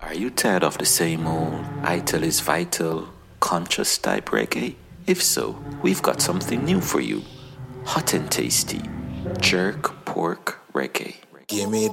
Are you tired of the same old Ital is vital, conscious type reggae? If so, we've got something new for you. Hot and tasty. Jerk pork reggae. Give me